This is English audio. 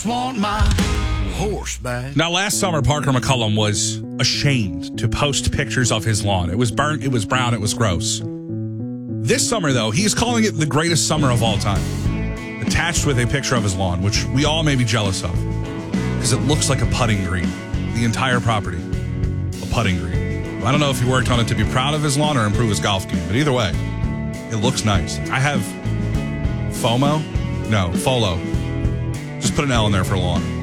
just want my horse back. Now, last summer, Parker McCullum was ashamed to post pictures of his lawn. It was burnt, it was brown, it was gross. This summer, though, he's calling it the greatest summer of all time. Attached with a picture of his lawn, which we all may be jealous of, because it looks like a putting green. The entire property, a putting green. I don't know if he worked on it to be proud of his lawn or improve his golf game, but either way, it looks nice. I have FOMO? No, FOLO. Just put an L in there for lawn.